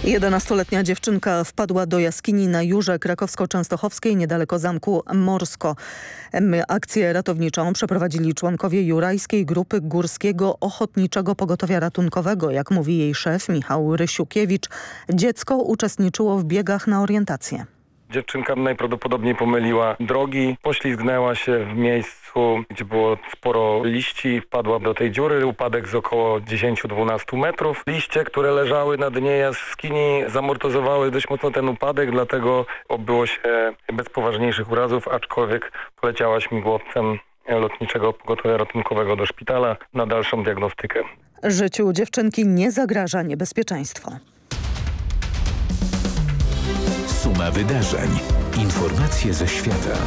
11-letnia dziewczynka wpadła do jaskini na Jurze Krakowsko-Częstochowskiej niedaleko zamku Morsko. Akcję ratowniczą przeprowadzili członkowie Jurajskiej Grupy Górskiego Ochotniczego Pogotowia Ratunkowego. Jak mówi jej szef Michał Rysiukiewicz, dziecko uczestniczyło w biegach na orientację. Dziewczynka najprawdopodobniej pomyliła drogi, poślizgnęła się w miejscu, gdzie było sporo liści, wpadła do tej dziury. Upadek z około 10-12 metrów. Liście, które leżały na dnie jaskini, zamortyzowały dość mocno ten upadek, dlatego obyło się bez poważniejszych urazów, aczkolwiek poleciała śmigłowcem Lotniczego Pogotowia Ratunkowego do szpitala na dalszą diagnostykę. Życiu dziewczynki nie zagraża niebezpieczeństwo. Suma wydarzeń. Informacje ze świata.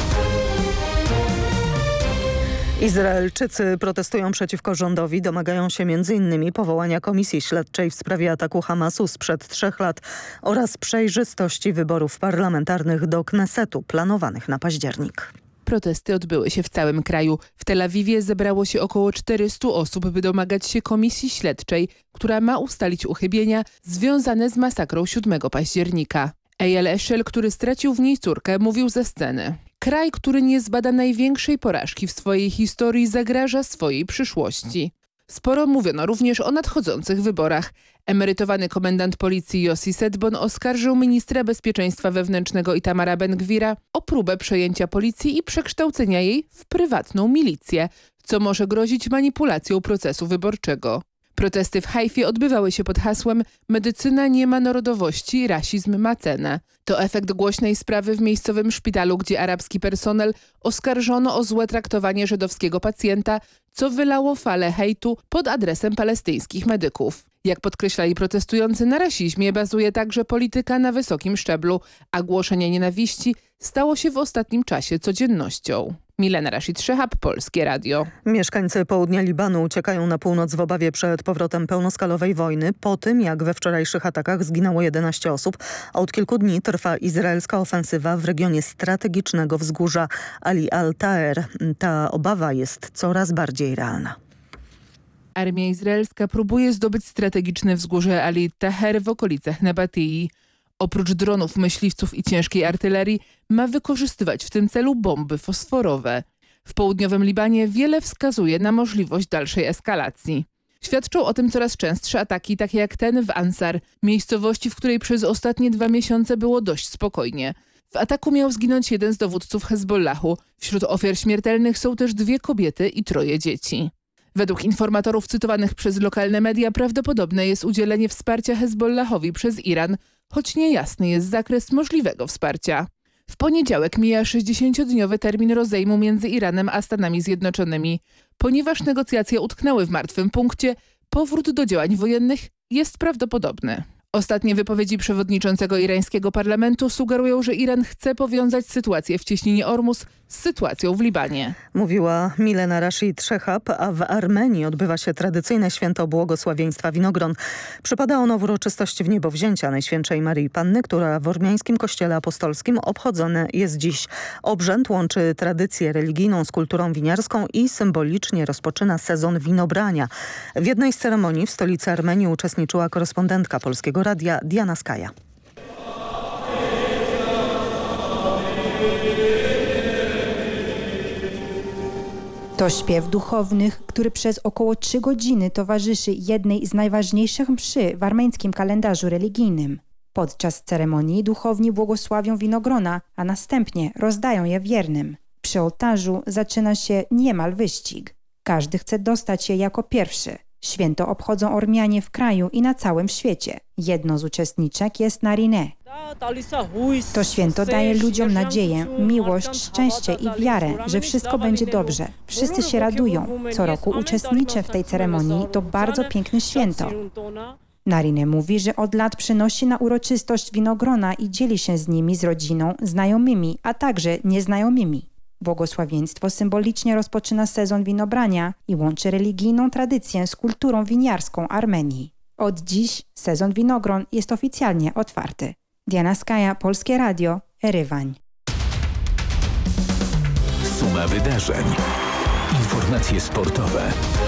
Izraelczycy protestują przeciwko rządowi, domagają się m.in. powołania komisji śledczej w sprawie ataku Hamasu sprzed 3 lat oraz przejrzystości wyborów parlamentarnych do Knesetu planowanych na październik. Protesty odbyły się w całym kraju. W Tel Awiwie zebrało się około 400 osób, by domagać się komisji śledczej, która ma ustalić uchybienia związane z masakrą 7 października. Eyal Eshel, który stracił w niej córkę, mówił ze sceny: kraj, który nie zbada największej porażki w swojej historii, zagraża swojej przyszłości. Sporo mówiono również o nadchodzących wyborach. Emerytowany komendant policji Yossi Sedbon oskarżył ministra bezpieczeństwa wewnętrznego Itamara Ben-Gvira o próbę przejęcia policji i przekształcenia jej w prywatną milicję, co może grozić manipulacją procesu wyborczego. Protesty w Haifie odbywały się pod hasłem „Medycyna nie ma narodowości, rasizm ma cenę”. To efekt głośnej sprawy w miejscowym szpitalu, gdzie arabski personel oskarżono o złe traktowanie żydowskiego pacjenta, co wylało falę hejtu pod adresem palestyńskich medyków. Jak podkreślali protestujący, na rasizmie bazuje także polityka na wysokim szczeblu, a głoszenie nienawiści stało się w ostatnim czasie codziennością. Milena Rashid-Szehab, Polskie Radio. Mieszkańcy południa Libanu uciekają na północ w obawie przed powrotem pełnoskalowej wojny po tym, jak we wczorajszych atakach zginęło 11 osób, a od kilku dni trwa izraelska ofensywa w regionie strategicznego wzgórza Ali al-Taer. Ta obawa jest coraz bardziej realna. Armia izraelska próbuje zdobyć strategiczne wzgórze Ali Taher w okolicach Nabatii. Oprócz dronów, myśliwców i ciężkiej artylerii ma wykorzystywać w tym celu bomby fosforowe. W południowym Libanie wiele wskazuje na możliwość dalszej eskalacji. Świadczą o tym coraz częstsze ataki, takie jak ten w Ansar, miejscowości, w której przez ostatnie 2 miesiące było dość spokojnie. W ataku miał zginąć jeden z dowódców Hezbollahu. Wśród ofiar śmiertelnych są też 2 kobiety i 3 dzieci. Według informatorów cytowanych przez lokalne media prawdopodobne jest udzielenie wsparcia Hezbollahowi przez Iran, choć niejasny jest zakres możliwego wsparcia. W poniedziałek mija 60-dniowy termin rozejmu między Iranem a Stanami Zjednoczonymi. Ponieważ negocjacje utknęły w martwym punkcie, powrót do działań wojennych jest prawdopodobny. Ostatnie wypowiedzi przewodniczącego irańskiego parlamentu sugerują, że Iran chce powiązać sytuację w cieśninie Ormus z sytuacją w Libanie. Mówiła Milena Rashid-Szehab, a w Armenii odbywa się tradycyjne święto błogosławieństwa winogron. Przypada ono w uroczystość wniebowzięcia Najświętszej Maryi Panny, która w ormiańskim kościele apostolskim obchodzone jest dziś. Obrzęd łączy tradycję religijną z kulturą winiarską i symbolicznie rozpoczyna sezon winobrania. W jednej z ceremonii w stolicy Armenii uczestniczyła korespondentka Polskiego Radia Diana Skaja. To śpiew duchownych, który przez około 3 godziny towarzyszy jednej z najważniejszych mszy w armeńskim kalendarzu religijnym. Podczas ceremonii duchowni błogosławią winogrona, a następnie rozdają je wiernym. Przy ołtarzu zaczyna się niemal wyścig. Każdy chce dostać się jako pierwszy. Święto obchodzą Ormianie w kraju i na całym świecie. Jedną z uczestniczek jest Narineh. To święto daje ludziom nadzieję, miłość, szczęście i wiarę, że wszystko będzie dobrze. Wszyscy się radują. Co roku uczestniczę w tej ceremonii. To bardzo piękne święto. Narineh mówi, że od lat przynosi na uroczystość winogrona i dzieli się z nimi, z rodziną, znajomymi, a także nieznajomymi. Błogosławieństwo symbolicznie rozpoczyna sezon winobrania i łączy religijną tradycję z kulturą winiarską Armenii. Od dziś sezon winogron jest oficjalnie otwarty. Diana Skaja, Polskie Radio, Erywań. Suma wydarzeń. Informacje sportowe.